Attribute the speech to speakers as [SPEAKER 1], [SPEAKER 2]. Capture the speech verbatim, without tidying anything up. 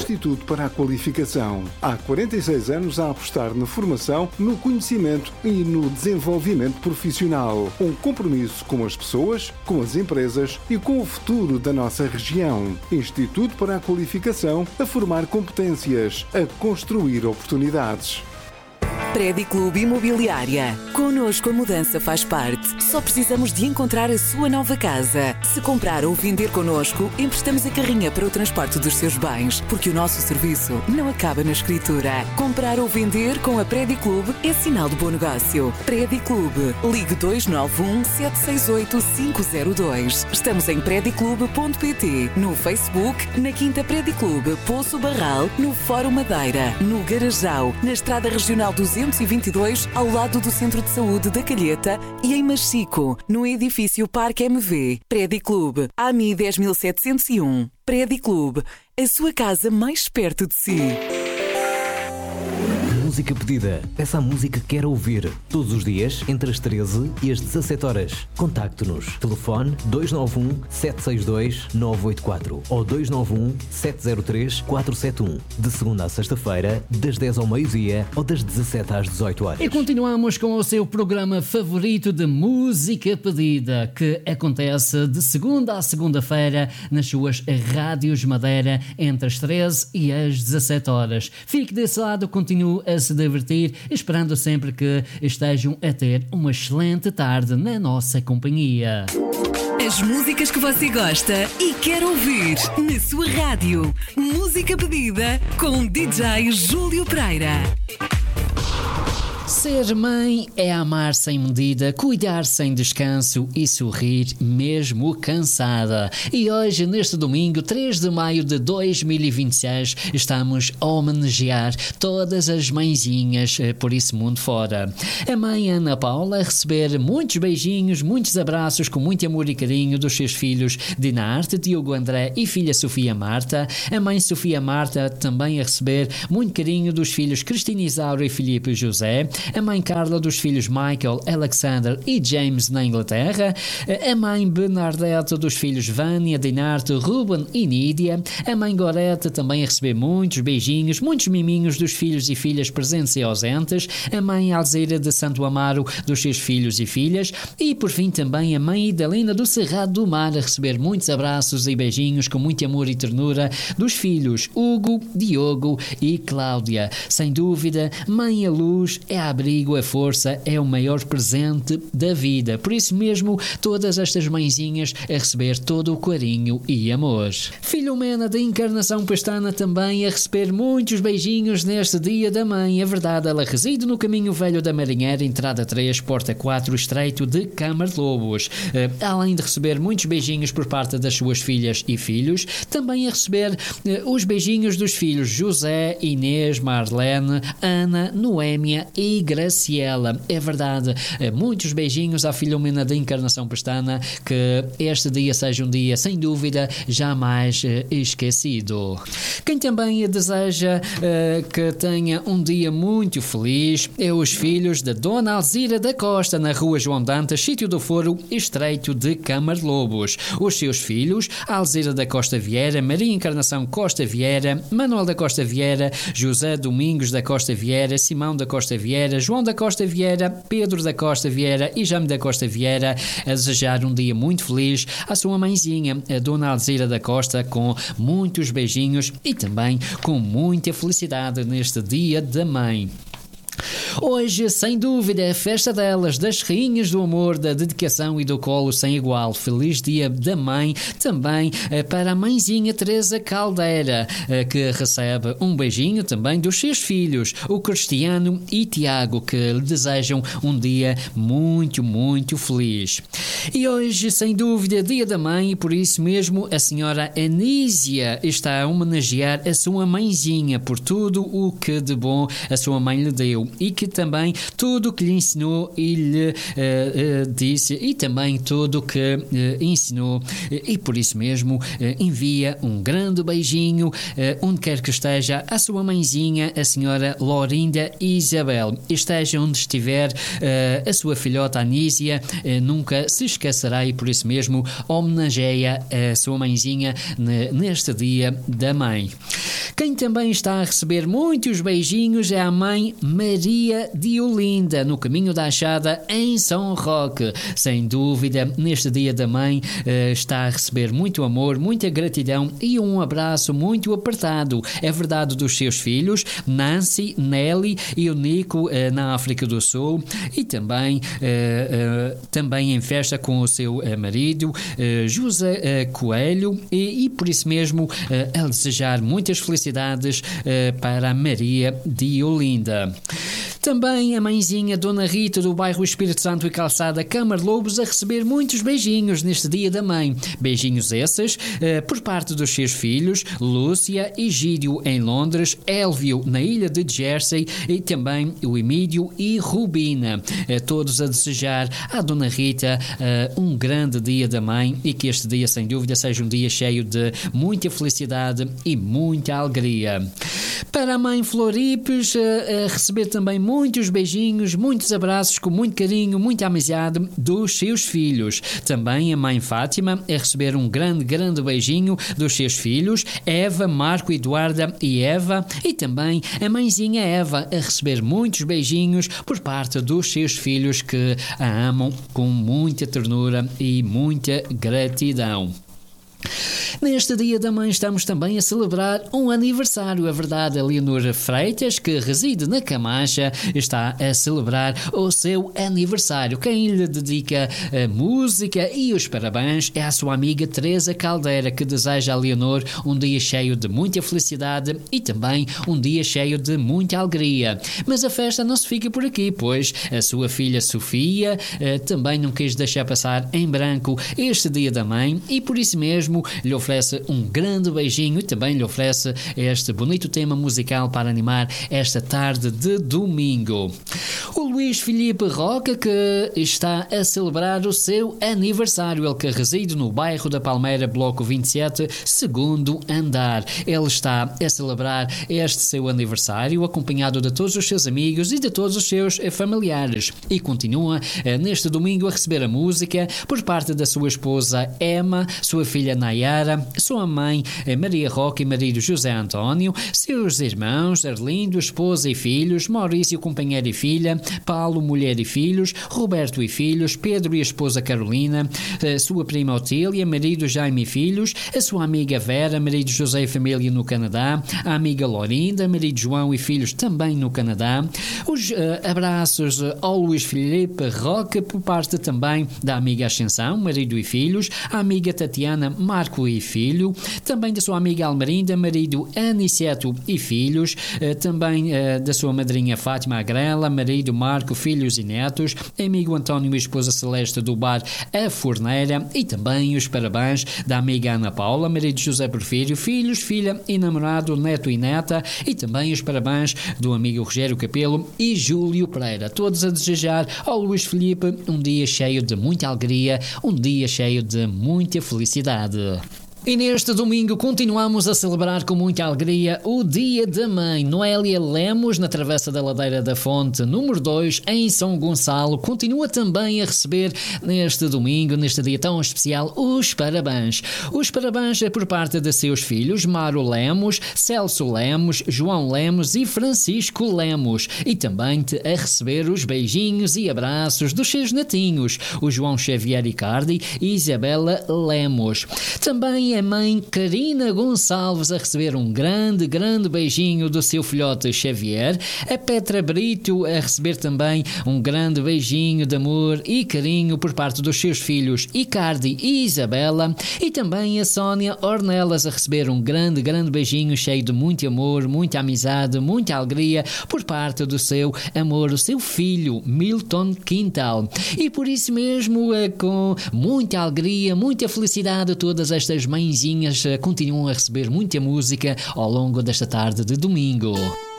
[SPEAKER 1] Instituto para a Qualificação. Há quarenta e seis anos a apostar na formação, no conhecimento e no desenvolvimento profissional. Um compromisso com as pessoas, com as empresas e com o futuro da nossa região. Instituto para a Qualificação, a formar competências, a construir oportunidades.
[SPEAKER 2] Prédio Clube Imobiliária. Connosco a mudança faz parte. Só precisamos de encontrar a sua nova casa. Se comprar ou vender connosco, emprestamos a carrinha para o transporte dos seus bens, porque o nosso serviço não acaba na escritura. Comprar ou vender com a Prédio Clube é sinal de bom negócio. Prédio Clube. Ligue dois nove um, sete seis oito, cinco zero dois. Estamos em prédio clube ponto pt, no Facebook, na Quinta Prédio Clube, Poço Barral, no Fórum Madeira, no Garajal, na Estrada Regional duzentos e vinte e dois, ao lado do Centro de Saúde da Calheta, e em Machico, no edifício Parque M V. Prédio Clube, A M I dez mil setecentos e um. Prédio Clube, a sua casa mais perto de si.
[SPEAKER 3] Música pedida. Peça a música que quer ouvir. Todos os dias, entre as treze e as dezassete horas. Contacte-nos. Telefone dois nove um, sete seis dois, nove oito quatro ou dois nove um, sete zero três, quatro sete um. De segunda a sexta-feira, das dez ao meio-dia ou das dezassete às dezoito horas.
[SPEAKER 4] E continuamos com o seu programa favorito de música pedida, que acontece de segunda a segunda-feira nas suas rádios Madeira, entre as treze e as dezassete horas. Fique desse lado, continue a se divertir, esperando sempre que estejam a ter uma excelente tarde na nossa companhia.
[SPEAKER 2] As músicas que você gosta e quer ouvir na sua rádio. Música pedida com D J Júlio Pereira.
[SPEAKER 4] Ser mãe é amar sem medida, cuidar sem descanso e sorrir mesmo cansada. E hoje, neste domingo, três de maio de dois mil e vinte e seis, estamos a homenagear todas as mãezinhas por esse mundo fora. A mãe Ana Paula a receber muitos beijinhos, muitos abraços com muito amor e carinho dos seus filhos Dinarte, Diogo André e filha Sofia Marta. A mãe Sofia Marta também a receber muito carinho dos filhos Cristina Isaura e Filipe José. A mãe Carla dos filhos Michael, Alexander e James na Inglaterra. A mãe Bernadette dos filhos Vânia, Dinarte, Ruben e Nídia. A mãe Gorete também a receber muitos beijinhos, muitos miminhos dos filhos e filhas presentes e ausentes. A mãe Alzeira de Santo Amaro dos seus filhos e filhas. E por fim também a mãe Idalina do Cerrado do Mar a receber muitos abraços e beijinhos com muito amor e ternura dos filhos Hugo, Diogo e Cláudia. Sem dúvida, mãe a luz é a abrigo, a força, é o maior presente da vida. Por isso mesmo, todas estas mãezinhas a receber todo o carinho e amor. Filomena da Encarnação Pestana também a receber muitos beijinhos neste dia da mãe. É verdade, ela reside no Caminho Velho da Marinheira, entrada três, porta quatro, estreito de Câmara de Lobos. Uh, além de receber muitos beijinhos por parte das suas filhas e filhos, também a receber uh, os beijinhos dos filhos José, Inês, Marlene, Ana, Noémia e Graciela. É verdade, muitos beijinhos à Filomena da Encarnação Pestana, que este dia seja um dia sem dúvida jamais esquecido. Quem também deseja uh, que tenha um dia muito feliz é os filhos da Dona Alzira da Costa, na Rua João Dantas, Sítio do Foro, estreito de Câmara de Lobos. Os seus filhos, Alzira da Costa Vieira, Maria Encarnação Costa Vieira, Manuel da Costa Vieira, José Domingos da Costa Vieira, Simão da Costa Vieira, João da Costa Vieira, Pedro da Costa Vieira e Jaime da Costa Vieira, a desejar um dia muito feliz à sua mãezinha, a Dona Alzira da Costa, com muitos beijinhos e também com muita felicidade neste dia da mãe. Hoje, sem dúvida, é a festa delas, das rainhas do amor, da dedicação e do colo sem igual. Feliz dia da mãe também para a mãezinha Teresa Caldeira, que recebe um beijinho também dos seus filhos, o Cristiano e Tiago, que lhe desejam um dia muito, muito feliz. E hoje, sem dúvida, dia da mãe, e por isso mesmo a senhora Anísia está a homenagear a sua mãezinha por tudo o que de bom a sua mãe lhe deu e que também tudo o que lhe ensinou e lhe uh, uh, disse e também tudo o que uh, ensinou uh, e por isso mesmo uh, envia um grande beijinho uh, onde quer que esteja a sua mãezinha, a senhora Lorinda Isabel. Esteja onde estiver uh, a sua filhota Anísia, uh, nunca se esquecerá e por isso mesmo homenageia a sua mãezinha neste dia da mãe. Quem também está a receber muitos beijinhos é a mãe Maria de Olinda, no Caminho da Achada, em São Roque. Sem dúvida, neste Dia da Mãe, está a receber muito amor, muita gratidão e um abraço muito apertado. É verdade dos seus filhos, Nancy, Nelly e o Nico, na África do Sul, e também, também em festa com o seu marido, José Coelho, e, e por isso mesmo a desejar muitas felicidades para a Maria de Olinda. Também a mãezinha Dona Rita, do bairro Espírito Santo e Calçada Câmara Lobos, a receber muitos beijinhos neste Dia da Mãe. Beijinhos esses uh, por parte dos seus filhos, Lúcia e Gídio em Londres, Elvio na ilha de Jersey e também o Emílio e Rubina. Uh, todos a desejar à Dona Rita uh, um grande Dia da Mãe e que este dia, sem dúvida, seja um dia cheio de muita felicidade e muita alegria. Para a mãe Floripes, uh, a receber também muitos beijinhos, muitos abraços com muito carinho, muita amizade dos seus filhos. Também a mãe Fátima a receber um grande, grande beijinho dos seus filhos, Eva, Marco, Eduarda e Eva, e também a mãezinha Eva a receber muitos beijinhos por parte dos seus filhos que a amam com muita ternura e muita gratidão. Neste Dia da Mãe estamos também a celebrar um aniversário. A verdade, a Leonor Freitas, que reside na Camacha, está a celebrar o seu aniversário. Quem lhe dedica a música e os parabéns é a sua amiga Teresa Caldeira, que deseja a Leonor um dia cheio de muita felicidade e também um dia cheio de muita alegria. Mas a festa não se fica por aqui, pois a sua filha Sofia eh, também não quis deixar passar em branco este Dia da Mãe e por isso mesmo lhe oferece um grande beijinho e também lhe oferece este bonito tema musical para animar esta tarde de domingo. O Luís Filipe Roca, que está a celebrar o seu aniversário, ele que reside no bairro da Palmeira, bloco vinte e sete, segundo andar. Ele está a celebrar este seu aniversário acompanhado de todos os seus amigos e de todos os seus familiares e continua neste domingo a receber a música por parte da sua esposa Emma, sua filha Nayara, sua mãe Maria Roca e marido José António, seus irmãos Arlindo, esposa e filhos, Maurício, companheiro e filha, Paulo, mulher e filhos, Roberto e filhos, Pedro e a esposa Carolina, a sua prima Otília, marido Jaime e filhos, a sua amiga Vera, marido José e família no Canadá, a amiga Lorinda, marido João e filhos também no Canadá. Os uh, abraços ao Luís Filipe Roca por parte também da amiga Ascensão, marido e filhos, a amiga Tatiana, Marco e filho, também da sua amiga Almerinda, marido Aniceto e filhos, uh, também uh, da sua madrinha Fátima Agrela, marido Marco, filhos e netos, amigo António e esposa Celeste do bar A Forneira e também os parabéns da amiga Ana Paula, marido José Porfírio, filhos, filha e namorado, neto e neta e também os parabéns do amigo Rogério Capelo e Júlio Pereira. Todos a desejar ao Luís Filipe um dia cheio de muita alegria, um dia cheio de muita felicidade. E neste domingo continuamos a celebrar com muita alegria o Dia da Mãe. Noélia Lemos, na Travessa da Ladeira da Fonte, número dois, em São Gonçalo, continua também a receber neste domingo, neste dia tão especial, os parabéns. Os parabéns é por parte de seus filhos, Mário Lemos, Celso Lemos, João Lemos e Francisco Lemos. E também a receber os beijinhos e abraços dos seus netinhos, o João Xavier Icardi e Isabela Lemos. Também a mãe Karina Gonçalves a receber um grande, grande beijinho do seu filhote Xavier, a Petra Brito a receber também um grande beijinho de amor e carinho por parte dos seus filhos Icardi e Isabela, e também a Sónia Ornelas a receber um grande, grande beijinho cheio de muito amor, muita amizade, muita alegria por parte do seu amor, o seu filho Milton Quintal. E por isso mesmo, com muita alegria, muita felicidade, todas estas mãezinhas continuam a receber muita música ao longo desta tarde de domingo.